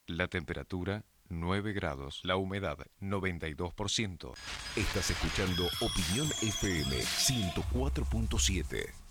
La temperatura 9 grados, la humedad 92%. Estás escuchando Opinión FM 104.7.